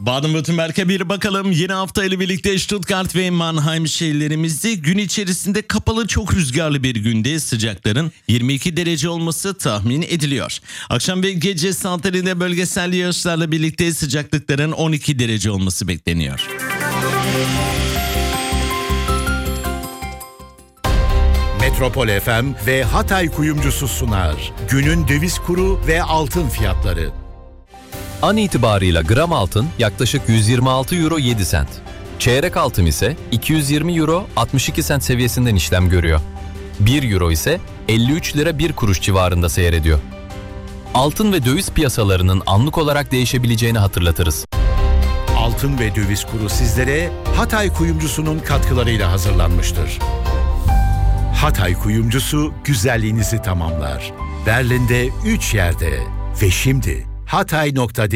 Baden-Württemberg'e bir bakalım. Yeni hafta ile birlikte Stuttgart ve Mannheim şehirlerimizde gün içerisinde kapalı, çok rüzgarlı bir günde sıcakların 22 derece olması tahmin ediliyor. Akşam ve gece saatlerinde bölgesel yağışlarla birlikte sıcaklıkların 12 derece olması bekleniyor. Metropol FM ve Hatay Kuyumcusu sunar. Günün döviz kuru ve altın fiyatları. An itibarıyla gram altın yaklaşık 126 euro 7 sent. Çeyrek altın ise 220 euro 62 sent seviyesinden işlem görüyor. 1 euro ise 53 lira 1 kuruş civarında seyrediyor. Altın ve döviz piyasalarının anlık olarak değişebileceğini hatırlatırız. Altın ve döviz kuru sizlere Hatay Kuyumcusu'nun katkılarıyla hazırlanmıştır. Hatay Kuyumcusu güzelliğinizi tamamlar. Berlin'de 3 yerde ve şimdi hatay.de